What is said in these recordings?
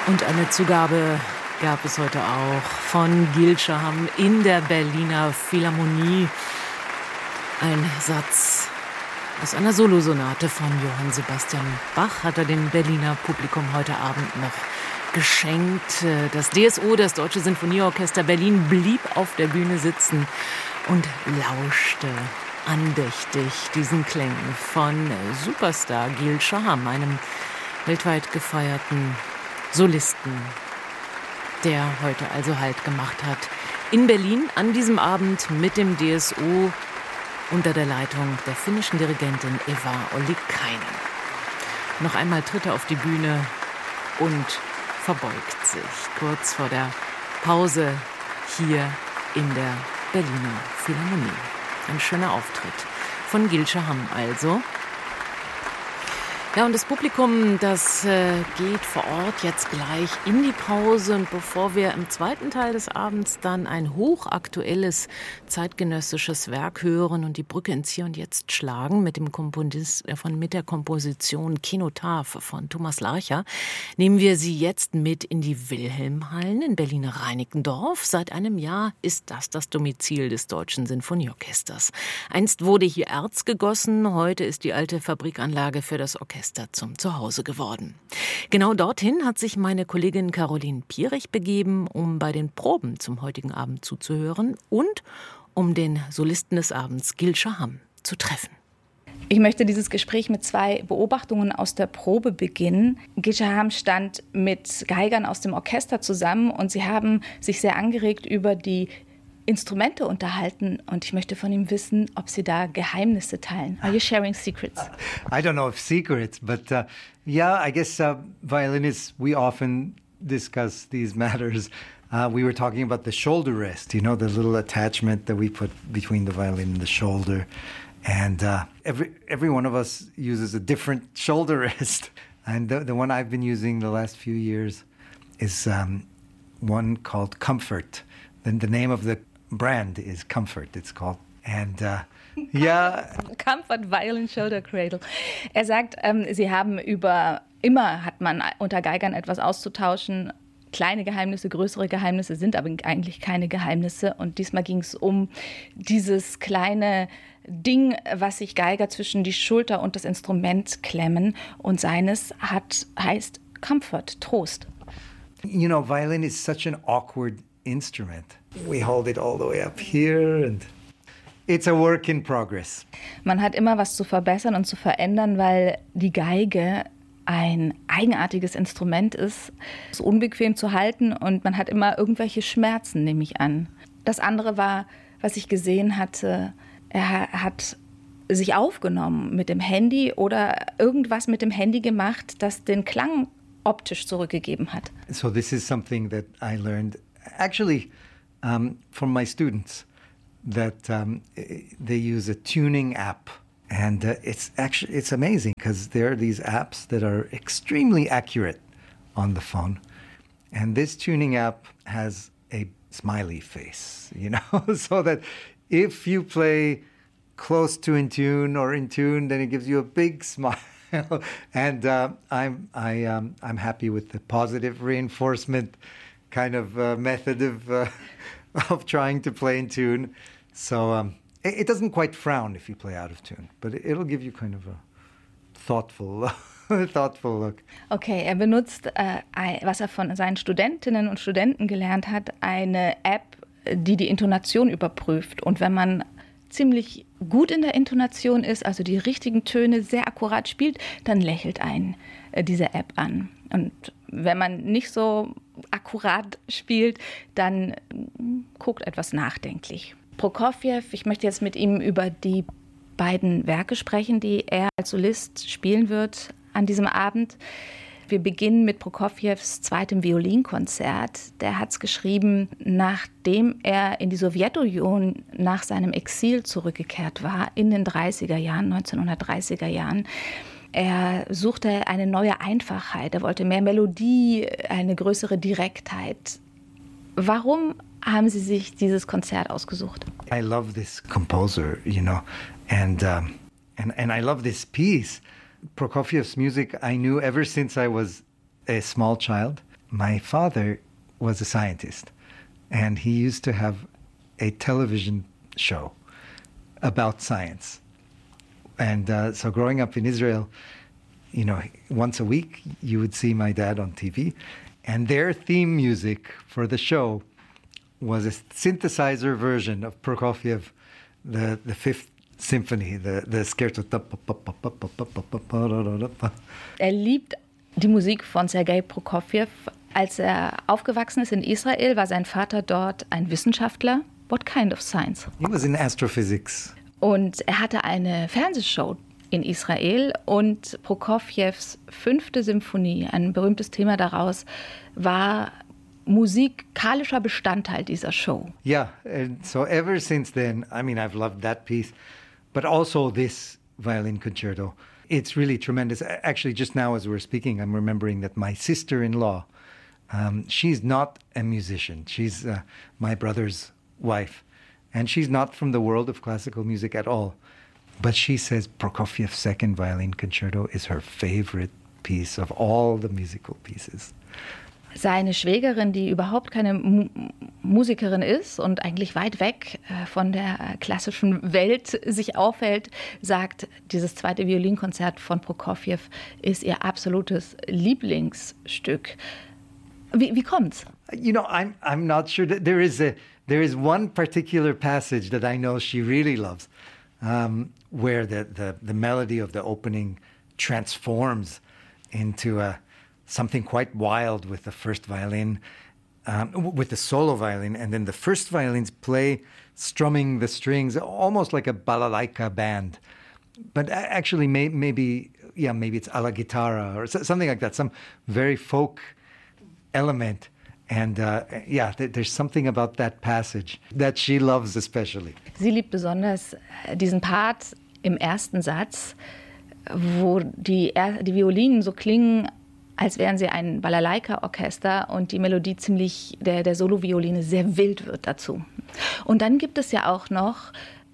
Und eine Zugabe gab es heute auch von Gil Shaham in der Berliner Philharmonie. Ein Satz aus einer Solosonate von Johann Sebastian Bach hat er dem Berliner Publikum heute Abend noch geschenkt. Das DSO, das Deutsche Sinfonieorchester Berlin, blieb auf der Bühne sitzen und lauschte andächtig diesen Klängen von Superstar Gil Shaham, einem weltweit gefeierten Solisten, der heute also Halt gemacht hat in Berlin an diesem Abend mit dem DSO unter der Leitung der finnischen Dirigentin Eva Ollikainen. Noch einmal tritt er auf die Bühne und verbeugt sich kurz vor der Pause hier in der Berliner Philharmonie. Ein schöner Auftritt von Gil Shaham also. Ja, und das Publikum, das geht vor Ort jetzt gleich in die Pause. Und bevor wir im zweiten Teil des Abends dann ein hochaktuelles zeitgenössisches Werk hören und die Brücke ins Hier und Jetzt schlagen mit der Komposition Kenotaph von Thomas Larcher, nehmen wir Sie jetzt mit in die Wilhelmhallen in Berlin-Reinickendorf. Seit einem Jahr ist das Domizil des Deutschen Sinfonieorchesters. Einst wurde hier Erz gegossen, heute ist die alte Fabrikanlage für das Orchester zum Zuhause geworden. Genau dorthin hat sich meine Kollegin Caroline Pierich begeben, um bei den Proben zum heutigen Abend zuzuhören und um den Solisten des Abends Gil Shaham zu treffen. Ich möchte dieses Gespräch mit zwei Beobachtungen aus der Probe beginnen. Gil Shaham stand mit Geigern aus dem Orchester zusammen und sie haben sich sehr angeregt über die Instrumente unterhalten und ich möchte von ihm wissen, ob Sie da Geheimnisse teilen. Are you sharing secrets? I don't know if secrets, but yeah, I guess violinists, we often discuss these matters. We were talking about the shoulder rest, you know, the little attachment that we put between the violin and the shoulder. And every one of us uses a different shoulder rest. And the one I've been using the last few years is one called Comfort. Then the name of the brand is Comfort, it's called. And yeah. Comfort Violin Shoulder Cradle. Er sagt, sie haben immer hat man unter Geigern etwas auszutauschen. Kleine Geheimnisse, größere Geheimnisse sind aber eigentlich keine Geheimnisse. Und diesmal ging es um dieses kleine Ding, was sich Geiger zwischen die Schulter und das Instrument klemmen. Und seines heißt Comfort, Trost. You know, violin is such an awkward instrument. We hold it all the way up here and it's a work in progress. Man hat immer was zu verbessern und zu verändern, weil die Geige ein eigenartiges Instrument ist, es unbequem zu halten und man hat immer irgendwelche Schmerzen, nehme ich an. Das andere war, was ich gesehen hatte, er hat sich aufgenommen mit dem Handy oder irgendwas mit dem Handy gemacht, das den Klang optisch zurückgegeben hat. So this is something that I learned actually from my students, that they use a tuning app. And it's amazing because there are these apps that are extremely accurate on the phone. And this tuning app has a smiley face, you know, so that if you play close to in tune or in tune, then it gives you a big smile. And I'm happy with the positive reinforcement kind of method of trying to play in tune. So it doesn't quite frown if you play out of tune, but it'll give you kind of a thoughtful look. Okay, er benutzt, was er von seinen Studentinnen und Studenten gelernt hat, eine App, die die Intonation überprüft. Und wenn man ziemlich gut in der Intonation ist, also die richtigen Töne sehr akkurat spielt, dann lächelt einen diese App an. Und wenn man nicht so akkurat spielt, dann guckt etwas nachdenklich. Prokofjew, ich möchte jetzt mit ihm über die beiden Werke sprechen, die er als Solist spielen wird an diesem Abend. Wir beginnen mit Prokofjews zweitem Violinkonzert. Der hat es geschrieben, nachdem er in die Sowjetunion nach seinem Exil zurückgekehrt war, in den 1930er Jahren. Er suchte eine neue Einfachheit, er wollte mehr Melodie, eine größere Direktheit. Warum haben Sie sich dieses Konzert ausgesucht? I love this composer, you know, and I love this piece. Prokofiev's music I knew ever since I was a small child. my father was a scientist, and he used to have a television show about science. And so growing up in Israel, once a week you would see my dad on TV, and their theme music for the show was a synthesizer version of Prokofiev, the Fifth Symphony, the Scherzo. Liebt die Musik von Sergei Prokofjew. Als aufgewachsen ist in Israel, war sein Vater dort ein Wissenschaftler. What kind of science? He was in astrophysics. Und hatte eine Fernsehshow in Israel und Prokofjews 5. Symphonie, ein berühmtes Thema daraus, war musikalischer Bestandteil dieser Show. Yeah, and so ever since then, I've loved that piece, but also this violin concerto. It's really tremendous. Actually, just now as we're speaking, I'm remembering that my sister-in-law, she's not a musician. She's my brother's wife, and she's not from the world of classical music at all. But she says Prokofiev's second violin concerto is her favorite piece of all the musical pieces. Seine Schwägerin, die überhaupt keine Musikerin ist und eigentlich weit weg von der klassischen Welt sich aufhält, sagt, dieses zweite Violinkonzert von Prokofjew ist ihr absolutes Lieblingsstück. Wie kommt's? I'm not sure. There is one particular passage that I know she really loves, where the melody of the opening transforms into something quite wild with the first violin, with the solo violin, and then the first violins play strumming the strings, almost like a balalaika band. But actually, maybe it's alla guitarra or something like that, some very folk element. And there's something about that passage that she loves especially. Sie liebt besonders diesen Part im ersten Satz, wo die Violinen so klingen, als wären sie ein Balalaika-Orchester und die Melodie der Solo-Violine sehr wild wird dazu. Und dann gibt es ja auch noch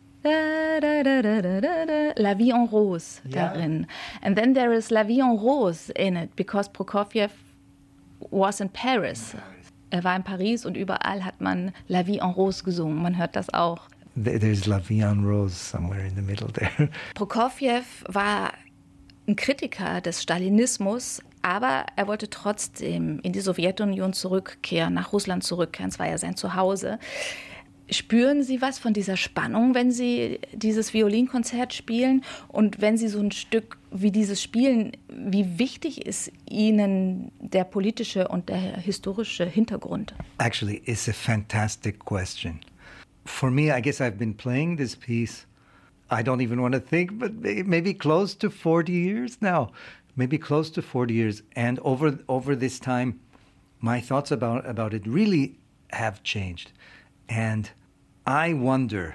La Vie en Rose darin. And then there is La Vie en Rose in it, because Prokofjew was in Paris. Er war in Paris und überall hat man La Vie en Rose gesungen. Man hört das auch. There's La Vie en Rose somewhere in the middle there. Prokofjew war ein Kritiker des Stalinismus, aber er wollte trotzdem in die Sowjetunion zurückkehren, nach Russland zurückkehren. Es war ja sein Zuhause. Spüren Sie was von dieser Spannung, wenn Sie dieses Violinkonzert spielen? Und wenn Sie so ein Stück wie dieses spielen, wie wichtig ist Ihnen der politische und der historische Hintergrund? Actually, it's a fantastic question. For me, I guess I've been playing this piece, I don't even want to think, but maybe close to 40 years now. Maybe close to 40 years. And over this time, my thoughts about it really have changed. And I wonder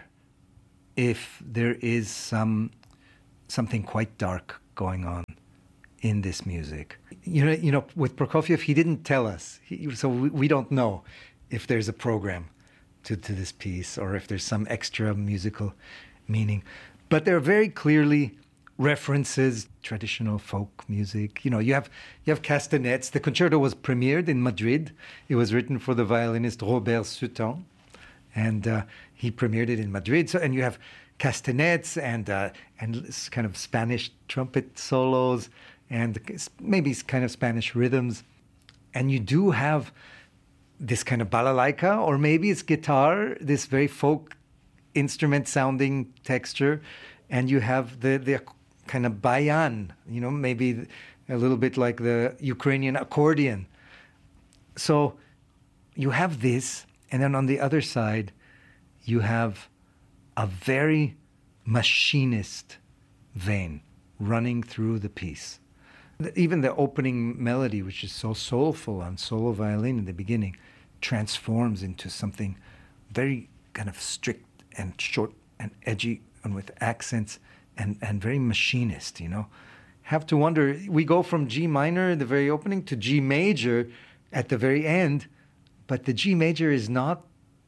if there is something quite dark going on in this music. With Prokofjew, he didn't tell us, so we don't know if there's a program to this piece or if there's some extra musical meaning. But there are very clearly references, traditional folk music. You have castanets. The concerto was premiered in Madrid. It was written for the violinist Robert Sutton, and he premiered it in Madrid. So, and you have castanets and kind of Spanish trumpet solos and maybe kind of Spanish rhythms. And you do have this kind of balalaika, or maybe it's guitar, this very folk instrument sounding texture. And you have the kind of bayan, maybe a little bit like the Ukrainian accordion. So you have this, and then on the other side, you have a very machinist vein running through the piece. Even the opening melody, which is so soulful on solo violin in the beginning, transforms into something very kind of strict and short and edgy and with accents and very machinist, Have to wonder, we go from G minor in the very opening to G major at the very end, but the G major is not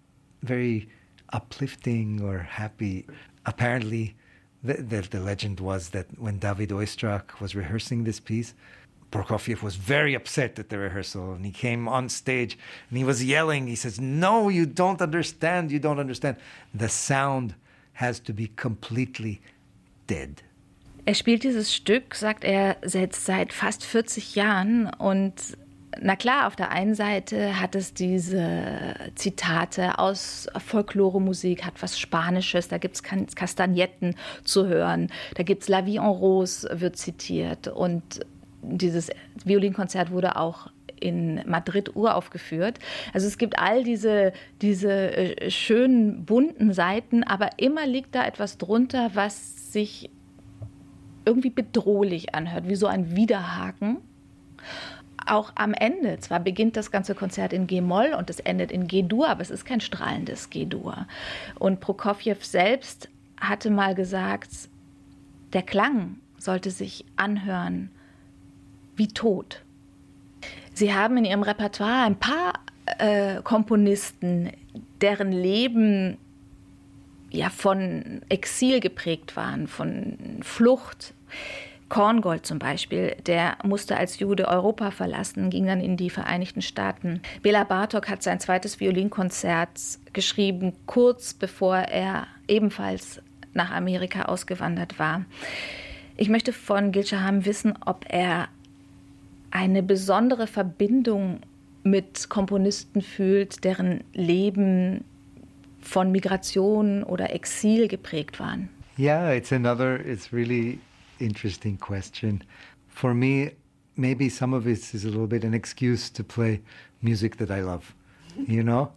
very uplifting or happy. Apparently, the legend was that when David Oistrakh was rehearsing this piece, Prokofiev was very upset at the rehearsal, and he came on stage and he was yelling. He says, "No, you don't understand. You don't understand. The sound has to be completely dead." Er spielt dieses Stück, sagt er, selbst seit fast 40 Jahren. Und na klar, auf der einen Seite hat es diese Zitate aus Folklore-Musik, hat was Spanisches, da gibt es Kastagnetten zu hören, da gibt es La Vie en Rose, wird zitiert. Und dieses Violinkonzert wurde auch in Madrid uraufgeführt. Also es gibt all diese schönen, bunten Seiten, aber immer liegt da etwas drunter, was sich irgendwie bedrohlich anhört, wie so ein Widerhaken. Auch am Ende, zwar beginnt das ganze Konzert in G-Moll und es endet in G-Dur, aber es ist kein strahlendes G-Dur. Und Prokofjew selbst hatte mal gesagt, der Klang sollte sich anhören wie tot. Sie haben in ihrem Repertoire ein paar Komponisten, deren Leben ja von Exil geprägt waren, von Flucht. Korngold zum Beispiel, der musste als Jude Europa verlassen, ging dann in die Vereinigten Staaten. Bela Bartok hat sein zweites Violinkonzert geschrieben, kurz bevor er ebenfalls nach Amerika ausgewandert war. Ich möchte von Gil Shaham wissen, ob er eine besondere Verbindung mit Komponisten fühlt, deren Leben von Migration oder Exil geprägt waren. Yeah, it's really interesting question. For me, maybe some of it is a little bit an excuse to play music that I love. You know,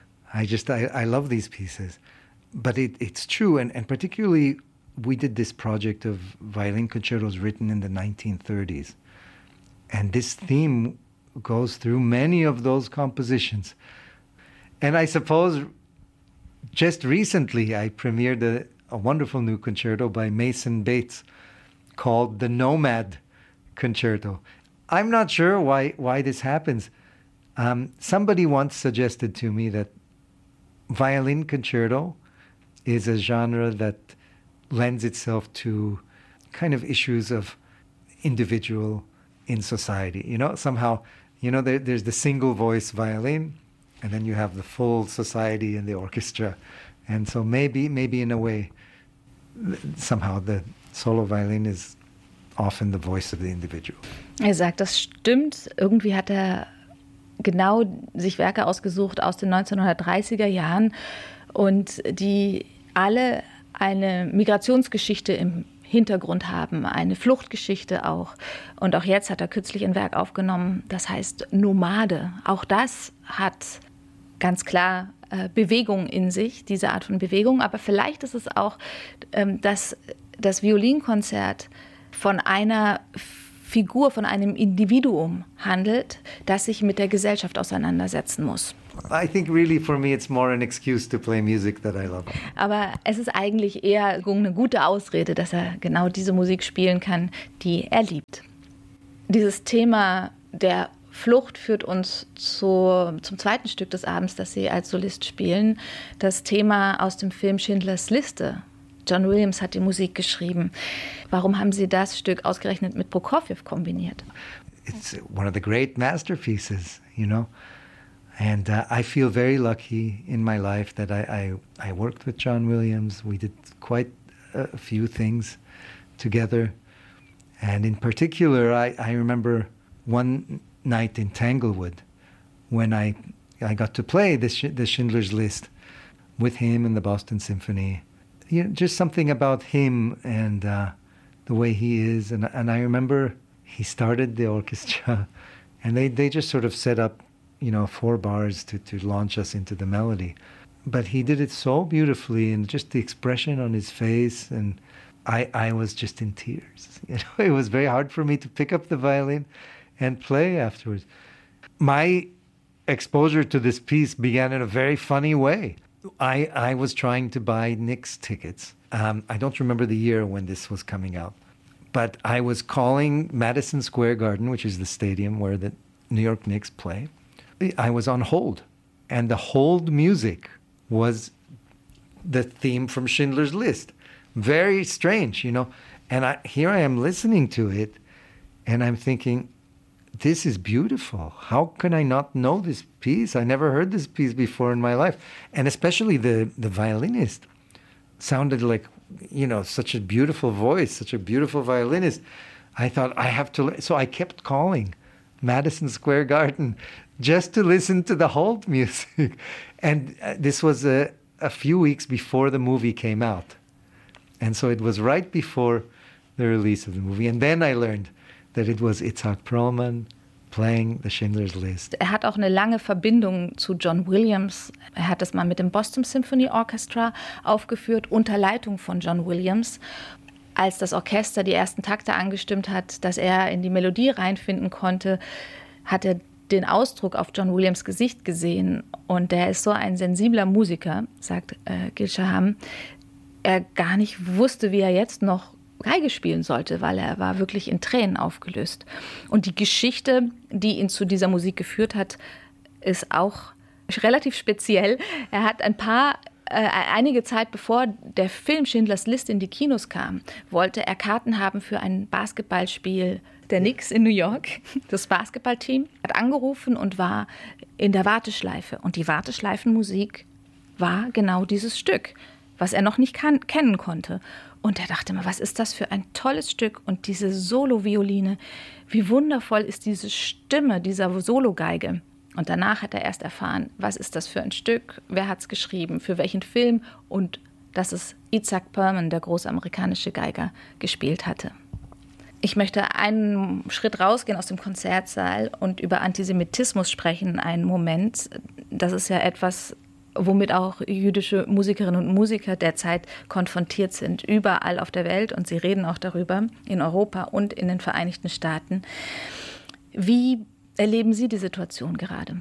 I love these pieces, but it's true, and particularly we did this project of violin concertos written in the 1930s, and this theme goes through many of those compositions. And I suppose just recently I premiered a wonderful new concerto by Mason Bates called the Nomad Concerto. I'm not sure why this happens. Somebody once suggested to me that violin concerto is a genre that lends itself to kind of issues of individual in society. You know, somehow, you know, there's the single voice violin, and then you have the full society in the orchestra. And so maybe in a way, somehow the solo violin is often the voice of the individual. Er sagt, das stimmt. Irgendwie hat er genau sich Werke ausgesucht aus den 1930er Jahren und die alle eine Migrationsgeschichte im Hintergrund haben, eine Fluchtgeschichte auch. Und auch jetzt hat er kürzlich ein Werk aufgenommen, das heißt Nomade. Auch das hat ganz klar Bewegung in sich, diese Art von Bewegung. Aber vielleicht ist es auch, dass das Violinkonzert von einer Figur, von einem Individuum handelt, das sich mit der Gesellschaft auseinandersetzen muss. I think really for me it's more an excuse to play music that I love. Aber es ist eigentlich eher eine gute Ausrede, dass er genau diese Musik spielen kann, die er liebt. Dieses Thema der Flucht führt uns zum zweiten Stück des Abends, das Sie als Solist spielen. Das Thema aus dem Film Schindlers Liste. John Williams hat die Musik geschrieben. Warum haben Sie das Stück ausgerechnet mit Prokofjew kombiniert? It's one of the great masterpieces, you know. And I feel very lucky in my life that I worked with John Williams. We did quite a few things together. And in particular, I remember one night in Tanglewood when I got to play the Schindler's List with him and the Boston Symphony. You know, just something about him and the way he is. And I remember he started the orchestra and they just sort of set up, you know, 4 bars to launch us into the melody. But he did it so beautifully, and just the expression on his face, and I was just in tears. You know, it was very hard for me to pick up the violin and play afterwards. My exposure to this piece began in a very funny way. I was trying to buy Knicks tickets. I don't remember the year when this was coming out, but I was calling Madison Square Garden, which is the stadium where the New York Knicks play. I was on hold, and the hold music was the theme from Schindler's List. Very strange, you know. And here I am listening to it, and I'm thinking, this is beautiful. How can I not know this piece? I never heard this piece before in my life. And especially the violinist sounded like, such a beautiful voice, such a beautiful violinist. I thought, I have to... So I kept calling Madison Square Garden just to listen to the hold music. And this was a few weeks before the movie came out. And so it was right before the release of the movie. And then I learned that it was Itzhak Perlman playing the Schindler's List. Er hat auch eine lange Verbindung zu John Williams. Er hat das mal mit dem Boston Symphony Orchestra aufgeführt, unter Leitung von John Williams. Als das Orchester die ersten Takte angestimmt hat, dass er in die Melodie reinfinden konnte, hat er den Ausdruck auf John Williams' Gesicht gesehen. Und der ist so ein sensibler Musiker, sagt Gil Shaham, er gar nicht wusste, wie er jetzt noch Geige spielen sollte, weil er war wirklich in Tränen aufgelöst. Und die Geschichte, die ihn zu dieser Musik geführt hat, ist auch relativ speziell. Er hat einige Zeit bevor der Film Schindlers List in die Kinos kam, wollte er Karten haben für ein Basketballspiel der Knicks in New York, das Basketballteam. Er hat angerufen und war in der Warteschleife. Und die Warteschleifenmusik war genau dieses Stück, was er noch nicht kennen konnte. Und er dachte immer, was ist das für ein tolles Stück? Und diese Solo-Violine, wie wundervoll ist diese Stimme dieser Solo-Geige. Und danach hat er erst erfahren, was ist das für ein Stück, wer hat es geschrieben, für welchen Film und dass es Itzhak Perlman, der große amerikanische Geiger, gespielt hatte. Ich möchte einen Schritt rausgehen aus dem Konzertsaal und über Antisemitismus sprechen, einen Moment. Das ist ja etwas, womit auch jüdische Musikerinnen und Musiker derzeit konfrontiert sind, überall auf der Welt. Und sie reden auch darüber in Europa und in den Vereinigten Staaten. Wie erleben Sie die Situation gerade?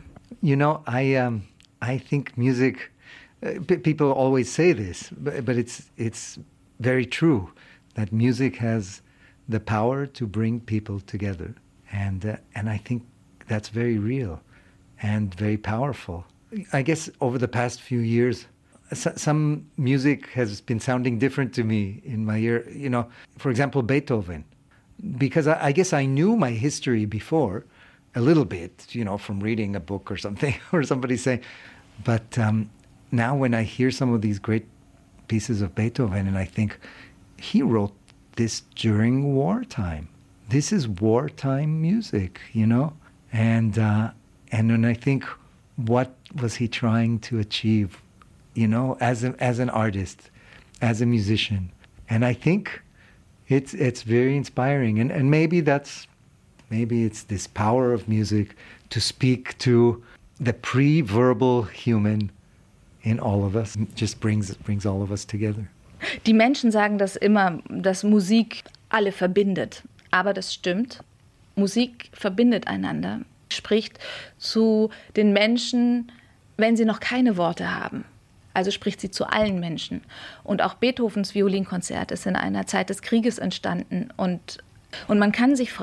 I think music, people always say this, but it's very true, that music has the power to bring people together. And I think that's very real and very powerful. I guess over the past few years, some music has been sounding different to me in my ear. For example, Beethoven. Because I guess I knew my history before, a little bit, from reading a book or something, or somebody saying. But now when I hear some of these great pieces of Beethoven, and I think, he wrote this during wartime. This is wartime music, And when I think, what was he trying to achieve, as an artist, as a musician? And I think it's very inspiring. And maybe it's this power of music to speak to the pre-verbal human in all of us. It just brings all of us together. Die Menschen sagen das immer, dass Musik alle verbindet. Aber das stimmt. Musik verbindet einander. Spricht zu den Menschen, wenn sie noch keine Worte haben. Also spricht sie zu allen Menschen. Und auch Beethovens Violinkonzert ist in einer Zeit des Krieges entstanden. Und man kann sich